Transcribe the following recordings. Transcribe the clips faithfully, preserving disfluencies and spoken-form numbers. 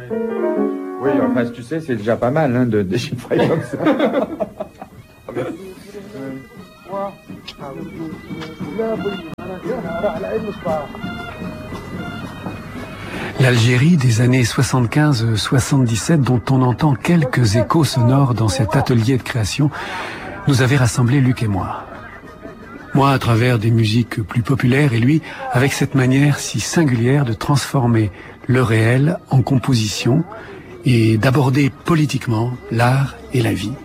Oui, enfin, tu sais, c'est déjà pas mal hein, de déchiffrer comme ça. L'Algérie des années soixante-quinze soixante-dix-sept, dont on entend quelques échos sonores dans cet atelier de création, nous avait rassemblés, Luc et moi. Moi à travers des musiques plus populaires et lui avec cette manière si singulière de transformer le réel en composition et d'aborder politiquement l'art et la vie.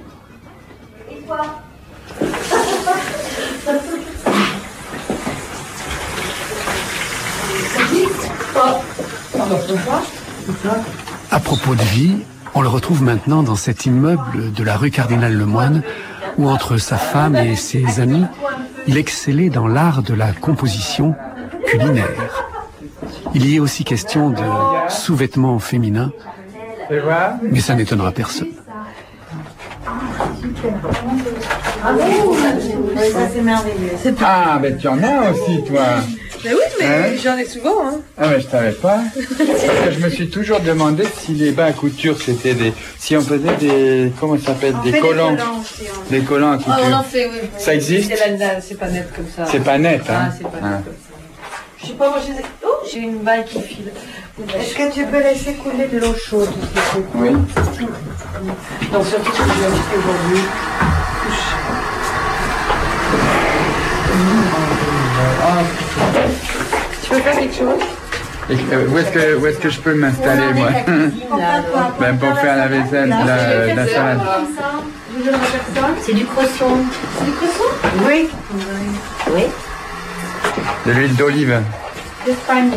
À propos de vie, on le retrouve maintenant dans cet immeuble de la rue Cardinal Lemoine où entre sa femme et ses amis, il excellait dans l'art de la composition culinaire. Il y est aussi question de sous-vêtements féminins, mais ça n'étonnera personne. Ah, mais tu en as aussi, toi. Mais oui, mais hein? J'en ai souvent. Hein. Ah, mais je savais pas. Je me suis toujours demandé si les bas à couture, c'était des... Si on faisait des... Comment ça s'appelle? Des collants. Des collants, aussi, hein. Des collants à couture. Oh, on en fait, oui. Ça existe? C'est pas net comme ça. C'est pas net, hein? Ah, c'est pas net ah. comme ça. Je sais pas, moi, j'ai... Oh, j'ai une balle qui file. Est-ce que tu peux laisser couler de l'eau chaude? Oui. Donc, surtout ce que je vais acheter aujourd'hui. Tu veux faire quelque chose? Et, euh, où est-ce que, où est-ce que je peux m'installer, moi? Ben, pour faire la vaisselle, la, la salade. C'est du croissant. C'est du croissant? Oui. Oui. De l'huile d'olive. D'Espagne.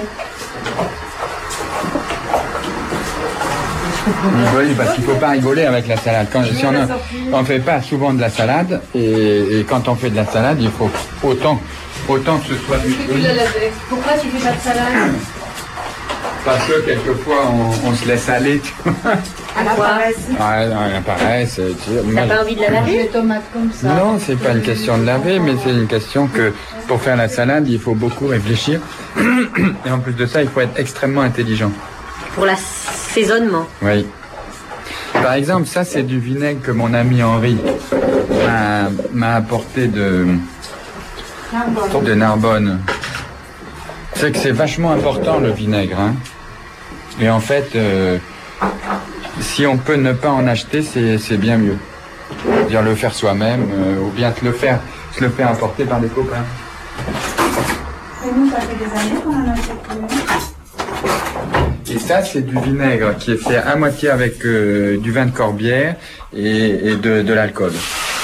Oui, parce qu'il ne faut pas rigoler avec la salade. Quand, si on ne fait pas souvent de la salade, et, et quand on fait de la salade, il faut autant, autant que ce soit du fruit. Pourquoi tu fais pas de salade? Parce que quelquefois on, on se laisse aller. À la paresse. Ouais, non, la paresse. Tu n'as pas envie de la laver? Les tomates comme ça. Non, c'est pas une question de laver, mais c'est une question que pour faire la salade, il faut beaucoup réfléchir. Et en plus de ça, il faut être extrêmement intelligent. Pour l'assaisonnement. Oui. Par exemple, ça c'est du vinaigre que mon ami Henri m'a apporté de, Narbonne. de Narbonne. C'est que c'est vachement important le vinaigre. Hein. Et en fait, euh, si on peut ne pas en acheter, c'est bien mieux. C'est-à-dire le faire soi-même, euh, ou bien te le faire, se le faire apporter par des copains. Et nous, ça fait des années qu'on en achète plus. Et ça, c'est du vinaigre qui est fait à moitié avec euh, du vin de Corbière et, et de, de l'alcool.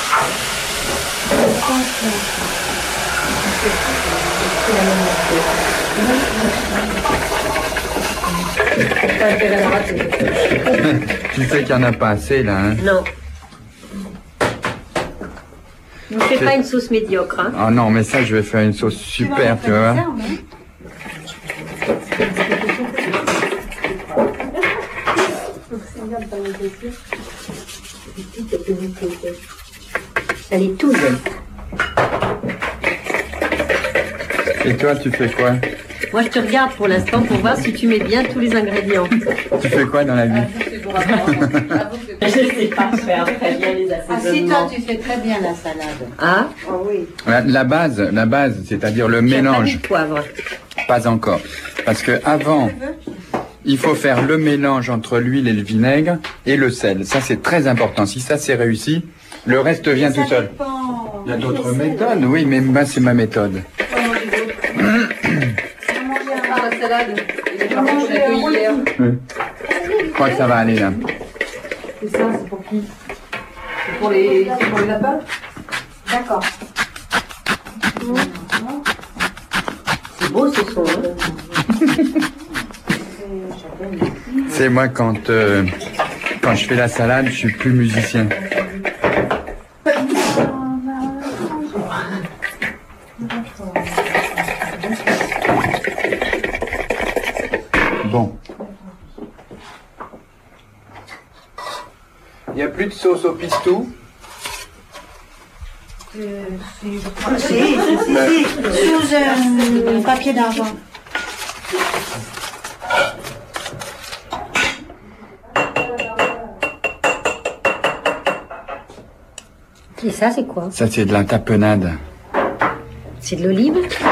Tu sais qu'il n'y en a pas assez là, hein? Non. Ne fais pas une sauce médiocre, hein? Ah non, mais ça, je vais faire une sauce super, tu vois. Elle est tout jeune. Et toi, tu fais quoi? Moi, je te regarde pour l'instant pour voir si tu mets bien tous les ingrédients. Tu fais quoi dans la vie? Je ne sais pas faire très bien les assaisonnements. Ah si, toi, tu fais très bien la salade. Ah? Oh oui. La, la base, la base, c'est-à-dire le mélange. Pas du poivre. Pas encore. Parce que avant, il faut faire le mélange entre l'huile et le vinaigre et le sel. Ça, c'est très important. Si ça, c'est réussi, le reste vient tout seul. Dépend. Il y a d'autres méthodes, oui, mais moi, c'est ma méthode. La salade, il est parti pour l'accueil hier. Oui. Je crois que ça va aller là. Et ça, c'est pour qui? C'est pour les, pour les lapins? D'accord. C'est beau ce son, hein? C'est moi quand, euh, quand je fais la salade, je suis plus musicien. Bon. Il n'y a plus de sauce au pistou? Euh, si, je crois. Si, si, si, si. Sous un papier d'argent. Et ça, c'est quoi? Ça, c'est de la tapenade. C'est de l'olive?